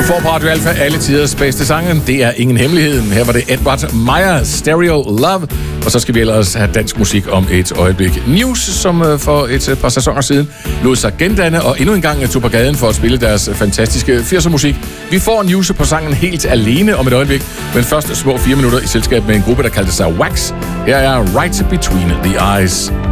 får på Radio Alpha alle tiders bedste sange. Det er ingen hemmelighed. Her var det Edward Meyer, Stereo Love. Og så skal vi ellers have dansk musik om et øjeblik. News, som for et par sæsoner siden lod sig gendanne og endnu en gang tog på gaden for at spille deres fantastiske 80'er musik. Vi får News på sangen helt alene om et øjeblik, men først små 4 minutter i selskab med en gruppe, der kaldte sig Wax. Her er Right Between the Eyes.